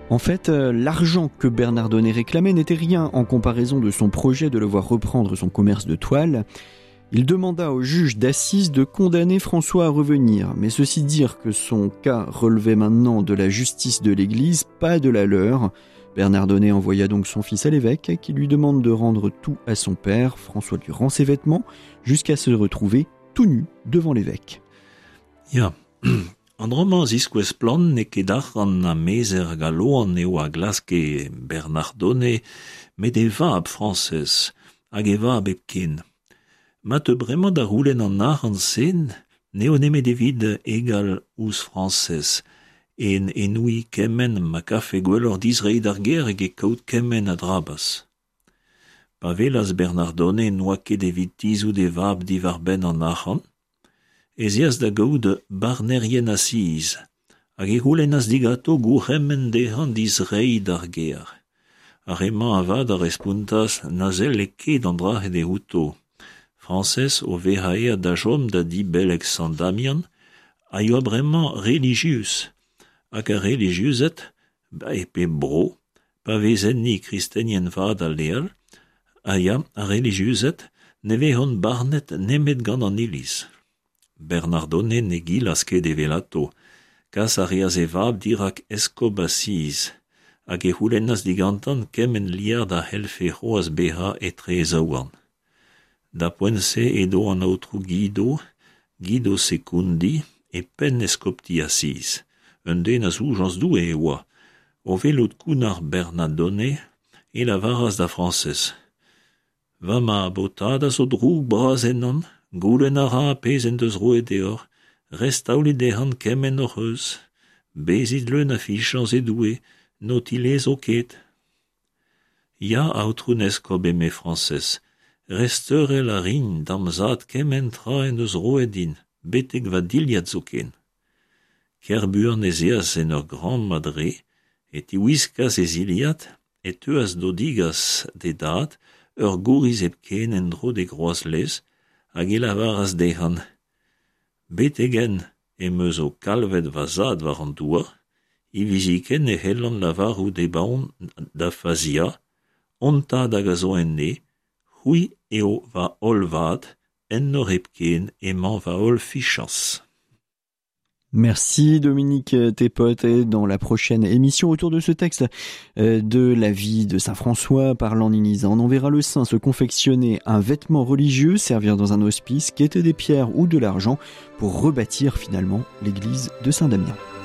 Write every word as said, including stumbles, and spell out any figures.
En fait, euh, l'argent que Bernardone réclamait n'était rien en comparaison de son projet de le voir reprendre son commerce de toile. Il demanda au juge d'assises de condamner François à revenir, mais ceci dire que son cas relevait maintenant de la justice de l'Église, pas de la leur. Bernardone envoya donc son fils à l'évêque, qui lui demande de rendre tout à son père. François lui rend ses vêtements, jusqu'à se retrouver tout nu devant l'évêque. Ja, an romans isquez plan ne kedach an a mezer galoan eo a glaske Bernardone, met e vab frances, hag e vab epken. Ma te bremañ da roulen an ar an sen, neo nemet evit egal ouz frances, en enoui kemen ma kafe gwellor dizreid ar ger eg e kaout kemen a drabas. Pa velas Bernardone noa ket evit tizout e vab divar ben an arc'han, ezias da gaout barnerien asiz, hag e roulen as digato gouremmen dehan dizreid ar ger. Ar emañ avad ar espuntas nazel e ket an drahet e houto. Frances o vehaer da jom da di beleg San Damian, a yo bremañ religius, hag a religiuset, ba epe bro, pa vezen ni kristenien vad al leal, a ya a religiuset ne vehon barnet nemet gant an iliz. Bernardone ne gilas ket e velato, kas a reaz e vab dirak eskob asiz, hag e c'houlennas digantan kemen liar da helfe c'hoaz beha etre zaouan. Da poense edo an aotrou Guido, Guido Secundi, e pen eskopti asiz. Un den a soujans doue e oa. O velot kounar Bernardone e la varas da Frances. Va ma botada so droug braz enan, goulen a ra pez en deus roe deor, restaouli dehan kemen hor eus, bezit leun a fichans e doue, notilez o ket. Ya aotrou neskob eme Frances, restere la rin damzad kemen tra en eus roe din, betek va diliad zo ken. Kerbur nezeas en ur grand madre, et i whiskas ez iliad, et euas dodigas de dat, ur gouriz epken en dro de groaz les, hag e lavaras dehan. Betegen em eus o kalvet va zad war an douar, i viziken e hellan lavarou de baon da fazia, onta da gazo en ne, hui eo va ol vad, en nor epken emañ va ol fichas. Merci Dominique Tepote. Et dans la prochaine émission autour de ce texte euh, de la vie de Saint François parlant ninisant, on verra le saint se confectionner un vêtement religieux, servir dans un hospice, quêter des pierres ou de l'argent pour rebâtir finalement l'église de Saint-Damien.